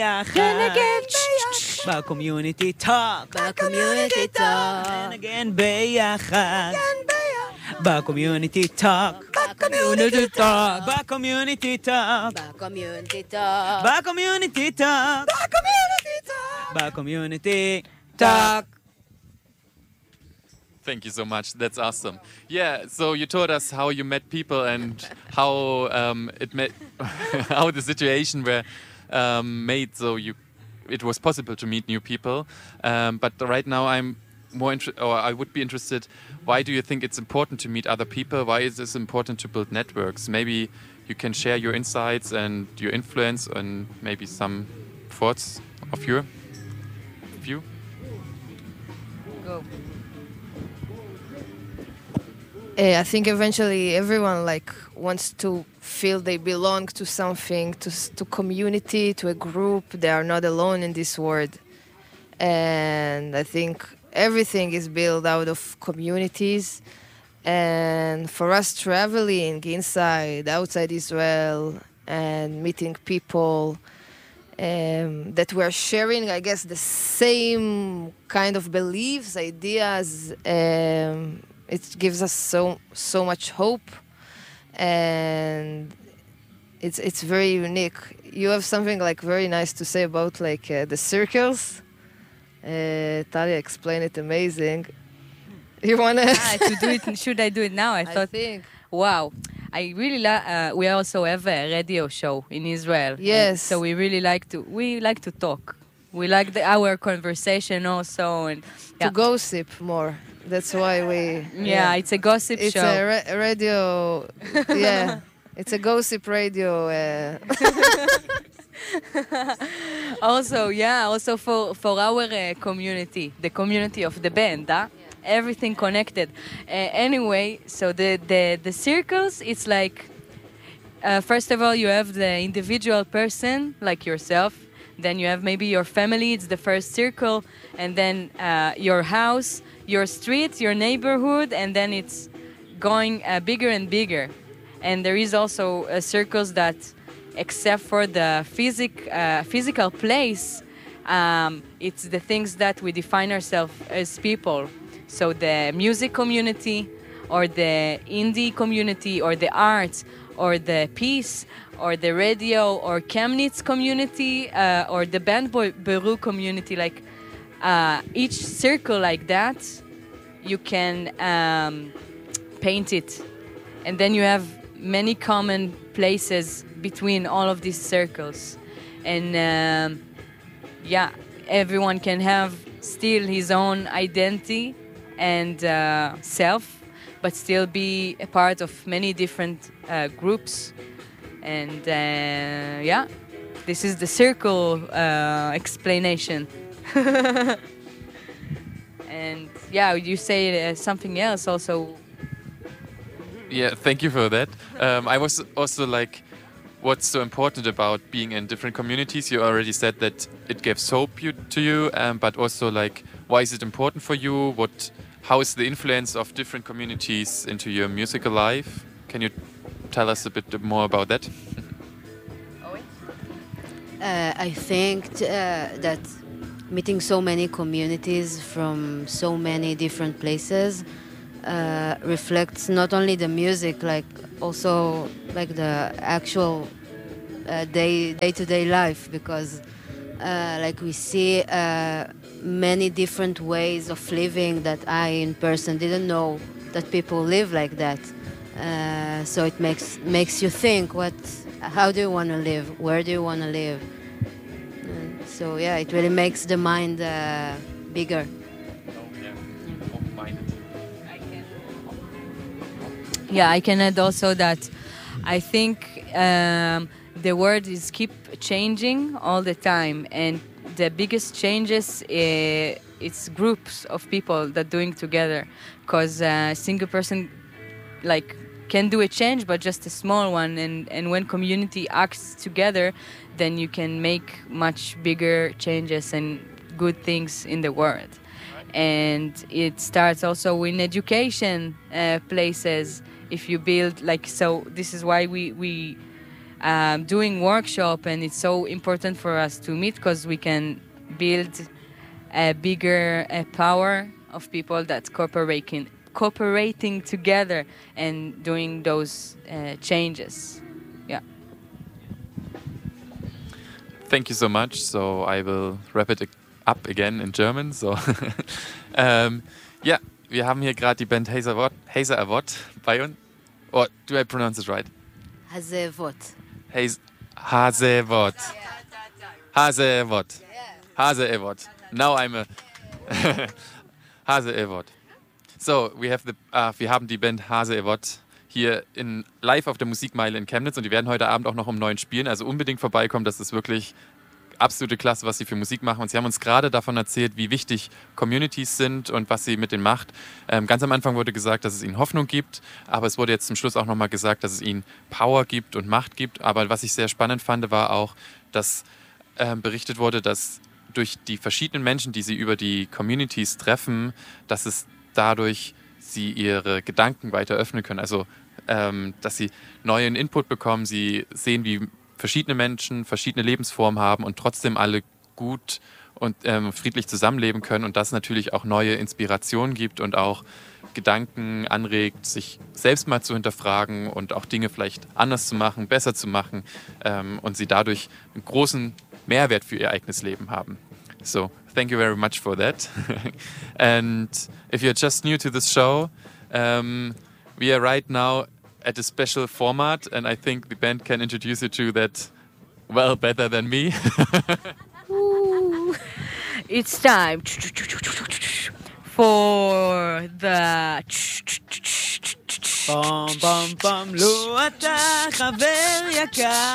ננגן בקומיוניטי טוק, בקומיוניטי טוק, ננגן ביחד בקומיוניטי טוק, בקומיוניטי טוק, בקומיוניטי טוק, בקומיוניטי טוק, בקומיוניטי טוק, בקומיוניטי טוק. Thank you so much. That's awesome. Yeah. So you told us how you met people and how how the situation were made so it was possible to meet new people. But right now I'm more I would be interested. Why do you think it's important to meet other people? Why is this important to build networks? Maybe you can share your insights and your influence and maybe some thoughts of you. Go. I think eventually everyone wants to feel they belong to something, to community, to a group. They are not alone in this world. And I think everything is built out of communities. And for us traveling inside, outside Israel, and meeting people that we're sharing, I guess, the same kind of beliefs, ideas, it gives us so much hope, and it's very unique. You have something very nice to say about the circles. Talia explained it amazing. You wanna to do it? Should I do it now? I think. Wow. I really we also have a radio show in Israel. Yes. So we really like to talk. We like our conversation also, and to gossip more. That's why we... Yeah, it's a gossip show. It's a radio... Yeah, it's a gossip radio. Also for our community, the community of the band, everything connected. Anyway, so the circles, it's first of all, you have the individual person, like yourself. Then you have maybe your family, it's the first circle. And then your house, your street, your neighborhood, and then it's going bigger and bigger. And there is also circles that, except for the physical place, it's the things that we define ourselves as people. So the music community, or the indie community, or the arts, or the peace, or the radio, or Chemnitz community, or the band Beru community, each circle like that, you can paint it. And then you have many common places between all of these circles. And everyone can have still his own identity and self, but still be a part of many different groups. And this is the circle explanation. And you say something else also. Yeah, thank you for that. I was also what's so important about being in different communities? You already said that it gives hope to you, but also why is it important for you? How is the influence of different communities into your musical life? Can you tell us a bit more about that? I think that meeting so many communities from so many different places reflects not only the music, also the actual day-to-day life, because we see many different ways of living that I in person didn't know that people live like that. So it makes you think, how do you want to live? Where do you want to live? So it really makes the mind bigger. Yeah, I can add also that I think the world is keep changing all the time, and the biggest changes it's groups of people that doing together, because a single person can do a change, but just a small one, and when community acts together, then you can make much bigger changes and good things in the world. And it starts also in education places. If you build so this is why we doing workshop, and it's so important for us to meet because we can build a bigger power of people that's cooperating together and doing those changes. Yeah. Thank you so much. So I will wrap it up again in German. So, ja, wir haben hier gerade die Band Hazer Avot bei uns. Oh, do I pronounce it right? הזאבות. Hazevot. Hazevot. Now I'm a Hazevot. So, wir haben die Band Hazevot hier live auf der Musikmeile in Chemnitz und die werden heute Abend auch noch um 9 spielen. Also unbedingt vorbeikommen, das ist wirklich absolute Klasse, was sie für Musik machen. Und sie haben uns gerade davon erzählt, wie wichtig Communities sind und was sie mit denen macht. Ganz am Anfang wurde gesagt, dass es ihnen Hoffnung gibt, aber es wurde jetzt zum Schluss auch nochmal gesagt, dass es ihnen Power gibt und Macht gibt. Aber was ich sehr spannend fand, war auch, dass berichtet wurde, dass durch die verschiedenen Menschen, die sie über die Communities treffen, dass es dadurch sie ihre Gedanken weiter öffnen können. Also, dass sie neuen Input bekommen, sie sehen, wie verschiedene Menschen verschiedene Lebensformen haben und trotzdem alle gut und friedlich zusammenleben können und das natürlich auch neue Inspirationen gibt und auch Gedanken anregt, sich selbst mal zu hinterfragen und auch Dinge vielleicht anders zu machen, besser zu machen und sie dadurch einen großen Mehrwert für ihr eigenes Leben haben. So, thank you very much for that. And if you're just new to this show, we are right now at a special format, and I think the band can introduce you to that well better than me. It's time for the בום בום בום, לו אתה חבר יקר